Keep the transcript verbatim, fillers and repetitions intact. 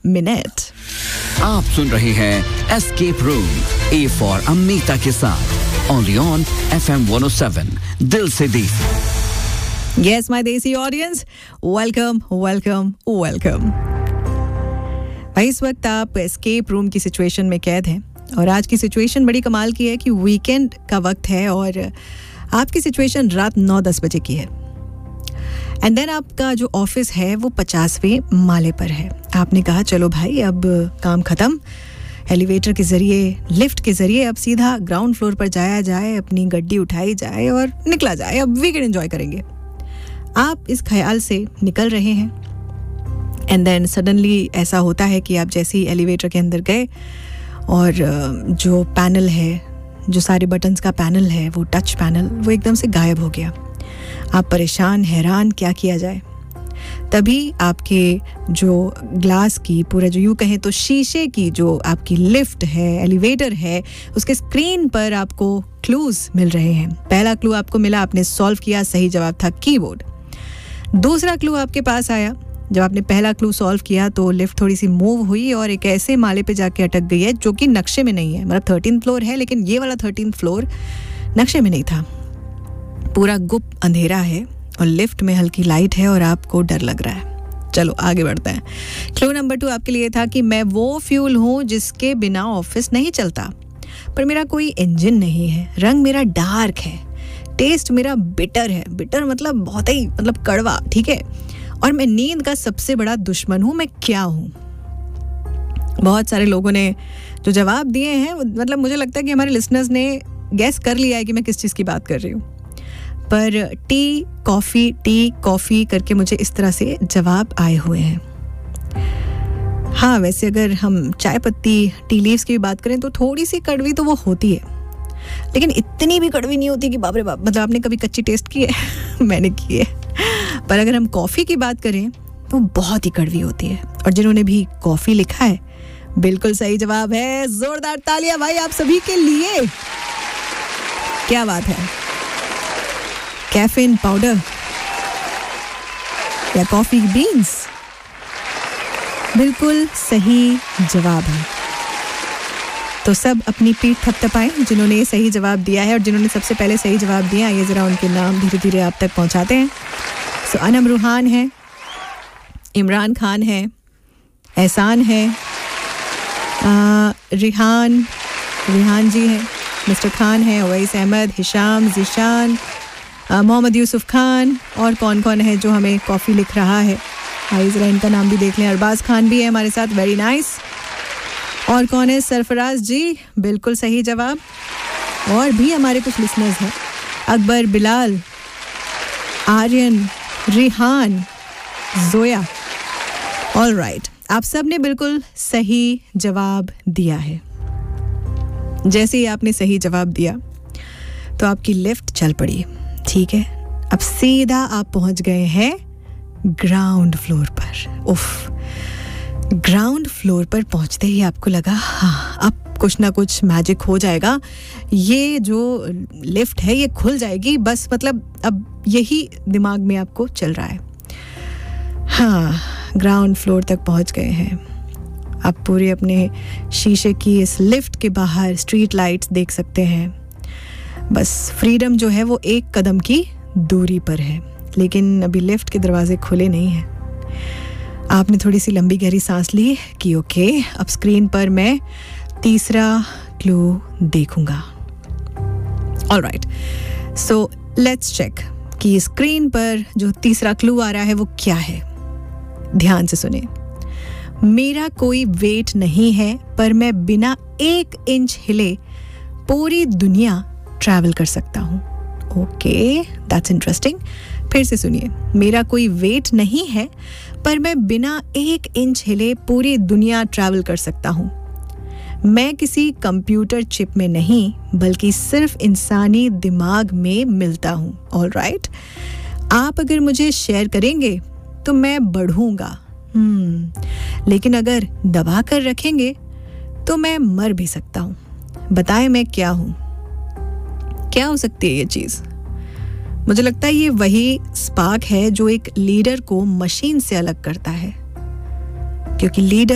Minute. आप सुन रहे हैं escape room, A for Amita के साथ, only on F M one O seven, दिल से देसी। यस माय देसी ऑडियंस, वेलकम वेलकम वेलकम। भाई इस वक्त आप एस्केप रूम की सिचुएशन में कैद हैं और आज की सिचुएशन बड़ी कमाल की है कि वीकेंड का वक्त है और आपकी सिचुएशन रात नौ दस बजे की है। एंड देन आपका जो ऑफिस है वो पचासवें माले पर है। आपने कहा चलो भाई अब काम ख़त्म, एलिवेटर के ज़रिए, लिफ्ट के ज़रिए अब सीधा ग्राउंड फ्लोर पर जाया जाए, अपनी गड्डी उठाई जाए और निकला जाए, अब वीकेंड एंजॉय करेंगे। आप इस ख्याल से निकल रहे हैं एंड देन सडनली ऐसा होता है कि आप जैसे ही एलिवेटर के अंदर गए और जो पैनल है, जो सारे बटन्स का पैनल है, वो टच पैनल, वो एकदम से गायब हो गया। आप परेशान, हैरान, क्या किया जाए। तभी आपके जो ग्लास की, पूरा जो यूँ कहें तो शीशे की जो आपकी लिफ्ट है, एलिवेटर है, उसके स्क्रीन पर आपको क्लूज मिल रहे हैं। पहला क्लू आपको मिला, आपने सॉल्व किया, सही जवाब था कीबोर्ड। दूसरा क्लू आपके पास आया, जब आपने पहला क्लू सॉल्व किया तो लिफ्ट थोड़ी सी मूव हुई और एक ऐसे माले पे जाके अटक गई है जो कि नक्शे में नहीं है। मतलब थर्टीन फ्लोर है लेकिन ये वाला थर्टीन फ्लोर नक्शे में नहीं था। पूरा गुप्त अंधेरा है और लिफ्ट में हल्की लाइट है और आपको डर लग रहा है। चलो आगे बढ़ते हैं। क्लू नंबर टू आपके लिए था कि मैं वो फ्यूल हूँ जिसके बिना ऑफिस नहीं चलता, पर मेरा कोई इंजन नहीं है, रंग मेरा डार्क है, टेस्ट मेरा बिटर है, बिटर मतलब बहुत ही मतलब कड़वा, ठीक है, और मैं नींद का सबसे बड़ा दुश्मन हूँ। मैं क्या हूँ? बहुत सारे लोगों ने जो जवाब दिए हैं, मतलब मुझे लगता है कि हमारे लिसनर्स ने गैस कर लिया है कि मैं किस चीज़ की बात कर रही हूँ। पर टी कॉफ़ी टी कॉफ़ी करके मुझे इस तरह से जवाब आए हुए हैं। हाँ, वैसे अगर हम चाय पत्ती, टी लीव्स की बात करें तो थोड़ी सी कड़वी तो वो होती है, लेकिन इतनी भी कड़वी नहीं होती कि बाप रे बाप। मतलब आपने कभी कच्ची टेस्ट की है? मैंने की है। पर अगर हम कॉफ़ी की बात करें तो बहुत ही कड़वी होती है। और जिन्होंने भी कॉफ़ी लिखा है, बिल्कुल सही जवाब है। जोरदार तालियां भाई आप सभी के लिए। क्या बात है। कैफीन पाउडर या कॉफ़ी बीन्स? बिल्कुल सही जवाब है। तो सब अपनी पीठ थपथपाएं जिन्होंने सही जवाब दिया है, और जिन्होंने सबसे पहले सही जवाब दिया, ये ज़रा उनके नाम धीरे धीरे आप तक पहुंचाते हैं। सो अनम रूहान है, इमरान खान है, एहसान है, आ, रिहान रिहान जी है, मिस्टर खान है, अवैस अहमद, हिशाम, जीशान, मोहम्मद यूसुफ खान, और कौन कौन है जो हमें कॉफ़ी लिख रहा है। भाई ज़रा इनका नाम भी देख लें। अरबाज खान भी है हमारे साथ, वेरी नाइस। और कौन है? सरफराज जी, बिल्कुल सही जवाब। और भी हमारे कुछ लिसनर्स हैं, अकबर, बिलाल, आर्यन, रिहान, जोया। ऑल राइट, आप सब ने बिल्कुल सही जवाब दिया है। जैसे ही आपने सही जवाब दिया तो आपकी लिफ्ट चल पड़ी, ठीक है। अब सीधा आप पहुंच गए हैं ग्राउंड फ्लोर पर। उफ, ग्राउंड फ्लोर पर पहुंचते ही आपको लगा हाँ अब कुछ ना कुछ मैजिक हो जाएगा, ये जो लिफ्ट है ये खुल जाएगी, बस मतलब अब यही दिमाग में आपको चल रहा है। हाँ, ग्राउंड फ्लोर तक पहुंच गए हैं। आप पूरे अपने शीशे की इस लिफ्ट के बाहर स्ट्रीट लाइट्स देख सकते हैं। बस फ्रीडम जो है वो एक कदम की दूरी पर है, लेकिन अभी लिफ्ट के दरवाजे खुले नहीं हैं। आपने थोड़ी सी लंबी गहरी सांस ली कि ओके, अब स्क्रीन पर मैं तीसरा क्लू देखूंगा। All right, so let's check कि स्क्रीन पर जो तीसरा क्लू आ रहा है वो क्या है। ध्यान से सुने। मेरा कोई वेट नहीं है, पर मैं बिना एक इंच हिले पूरी दुनिया ट्रैवल कर सकता हूँ। Okay, that's interesting. फिर से सुनिए। मेरा कोई वेट नहीं है, पर मैं बिना एक इंच हिले पूरी दुनिया ट्रैवल कर सकता हूँ। मैं किसी कंप्यूटर चिप में नहीं, बल्कि सिर्फ इंसानी दिमाग में मिलता हूँ। ऑल राइट, आप अगर मुझे शेयर करेंगे तो मैं बढ़ूंगा, हम्म लेकिन अगर दबा कर रखेंगे तो मैं मर भी सकता हूँ। बताएं मैं क्या हूँ? क्या हो सकती है ये चीज़? मुझे लगता है ये वही स्पार्क है जो एक लीडर को मशीन से अलग करता है, क्योंकि लीडर